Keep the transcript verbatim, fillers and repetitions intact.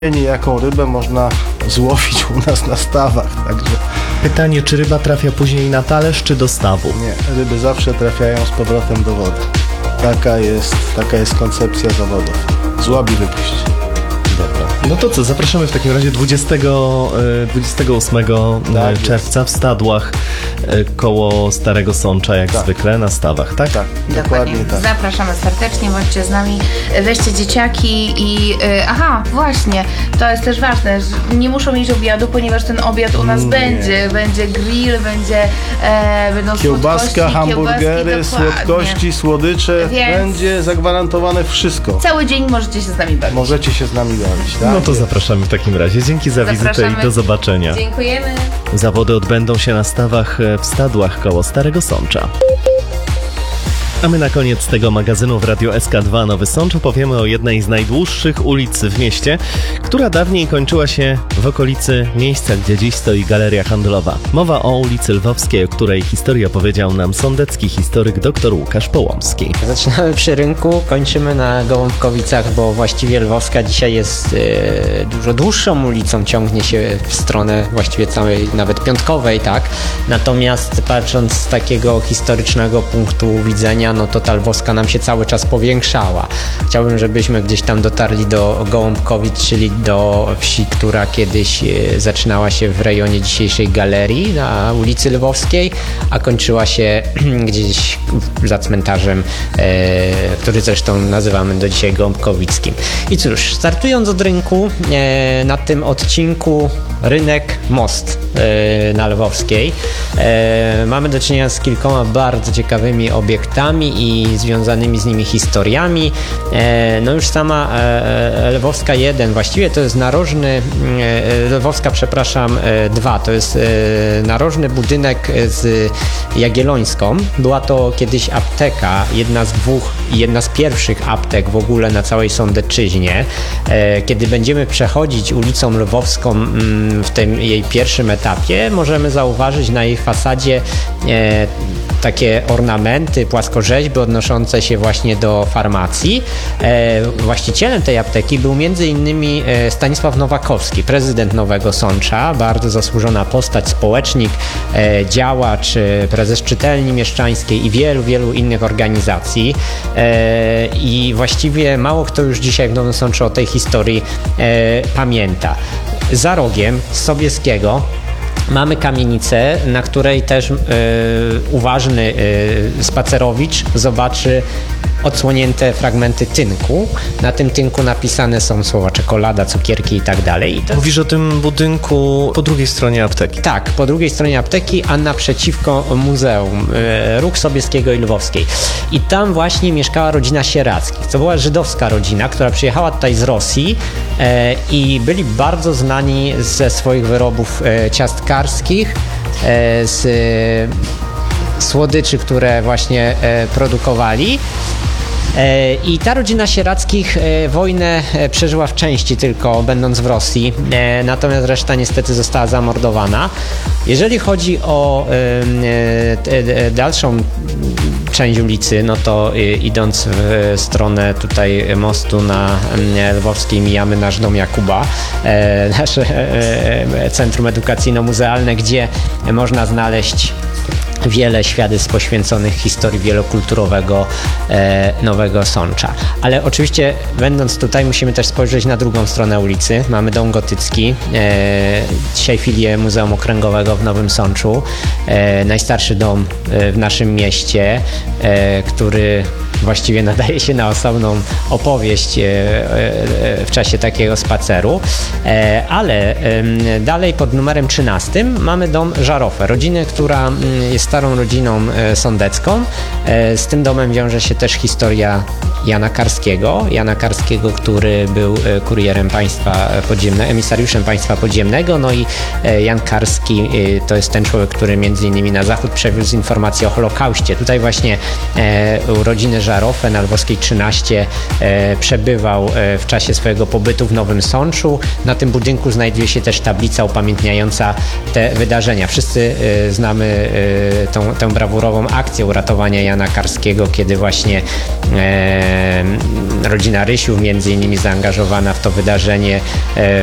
jaką rybę można złowić u nas na stawach, także... Pytanie, czy ryba trafia później na talerz, czy do stawu? Nie, ryby zawsze trafiają z powrotem do wody. Taka jest, taka jest koncepcja zawodów. Złabi wypuść. Dobra. No to co, zapraszamy w takim razie dwudziestego, dwudziestego ósmego tak czerwca w Stadłach koło Starego Sącza, jak tak. zwykle, na stawach, tak? Tak, dokładnie, dokładnie tak. Zapraszamy serdecznie, bądźcie z nami, weźcie dzieciaki i yy, aha, właśnie, to jest też ważne, że nie muszą mieć obiadu, ponieważ ten obiad u nas mm, będzie, nie. będzie grill, będzie, e, będą kiełbaska, hamburgery, słodkości, słodycze, więc będzie zagwarantowane wszystko. Cały dzień możecie się z nami bawić. Możecie się z nami bawić, tak? No to zapraszamy w takim razie. Dzięki za wizytę i do zobaczenia. Dziękujemy. Zawody odbędą się na stawach w Stadłach koło Starego Sącza. A my na koniec tego magazynu w Radio S K dwa Nowy Sącz opowiemy o jednej z najdłuższych ulic w mieście, która dawniej kończyła się w okolicy miejsca, gdzie dziś stoi galeria handlowa. Mowa o ulicy Lwowskiej, o której historię opowiedział nam sądecki historyk dr Łukasz Połomski. Zaczynamy przy rynku, kończymy na Gołąbkowicach, bo właściwie Lwowska dzisiaj jest e, dużo dłuższą ulicą, ciągnie się w stronę właściwie całej, nawet piątkowej, tak? Natomiast patrząc z takiego historycznego punktu widzenia, no to ta Lwowska nam się cały czas powiększała. Chciałbym, żebyśmy gdzieś tam dotarli do Gołąbkowic, czyli do wsi, która kiedyś zaczynała się w rejonie dzisiejszej galerii na ulicy Lwowskiej, a kończyła się gdzieś za cmentarzem, e, który zresztą nazywamy do dzisiaj Gołąbkowickim. I cóż, startując od rynku, e, na tym odcinku rynek, most e, na Lwowskiej, e, mamy do czynienia z kilkoma bardzo ciekawymi obiektami i związanymi z nimi historiami. E, no już sama e, Lwowska jeden, właściwie to jest narożny, e, Lwowska, przepraszam, dwa, to jest e, narożny budynek z Jagiellońską. Była to kiedyś apteka, jedna z dwóch i jedna z pierwszych aptek w ogóle na całej Sądeczyźnie. E, kiedy będziemy przechodzić ulicą Lwowską m, w tym jej pierwszym etapie, możemy zauważyć na jej fasadzie e, takie ornamenty, płaskorzeźby odnoszące się właśnie do farmacji. E, właścicielem tej apteki był między innymi Stanisław Nowakowski, prezydent Nowego Sącza, bardzo zasłużona postać, społecznik, e, działacz, prezes czytelni mieszczańskiej i wielu, wielu innych organizacji. E, I właściwie mało kto już dzisiaj w Nowym Sączu o tej historii e, pamięta. Za rogiem z Sobieskiego mamy kamienicę, na której też e, uważny e, spacerowicz zobaczy odsłonięte fragmenty tynku. Na tym tynku napisane są słowa czekolada, cukierki i tak dalej. Mówisz o tym budynku po drugiej stronie apteki. Tak, po drugiej stronie apteki, a naprzeciwko muzeum e, Róg Sobieskiego i Lwowskiej. I tam właśnie mieszkała rodzina Sierackich. To była żydowska rodzina, która przyjechała tutaj z Rosji e, i byli bardzo znani ze swoich wyrobów e, ciastkarskich, e, z e, słodyczy, które właśnie e, produkowali. I ta rodzina Sierackich wojnę przeżyła w części tylko, będąc w Rosji, natomiast reszta niestety została zamordowana. Jeżeli chodzi o dalszą część ulicy, no to idąc w stronę tutaj mostu na Lwowskiej mijamy nasz dom Jakuba, nasze centrum edukacyjno-muzealne, gdzie można znaleźć wiele świadectw poświęconych historii wielokulturowego e, Nowego Sącza. Ale oczywiście będąc tutaj musimy też spojrzeć na drugą stronę ulicy. Mamy dom gotycki, e, dzisiaj filię Muzeum Okręgowego w Nowym Sączu. E, najstarszy dom w naszym mieście, e, który właściwie nadaje się na osobną opowieść e, e, w czasie takiego spaceru. E, ale e, dalej pod numerem trzynastym mamy dom Żarofę, rodziny, która jest starą rodziną sądecką. Z tym domem wiąże się też historia Jana Karskiego. Jana Karskiego, który był kurierem państwa podziemnego, emisariuszem państwa podziemnego. No i Jan Karski to jest ten człowiek, który między innymi na zachód przewiózł informacje o Holokauście. Tutaj właśnie u rodziny Żarofę na Lwowskiej trzynaście e, przebywał e, w czasie swojego pobytu w Nowym Sączu. Na tym budynku znajduje się też tablica upamiętniająca te wydarzenia. Wszyscy e, znamy e, tą, tę brawurową akcję uratowania Jana Karskiego, kiedy właśnie e, rodzina Rysiów między innymi zaangażowana w to wydarzenie e,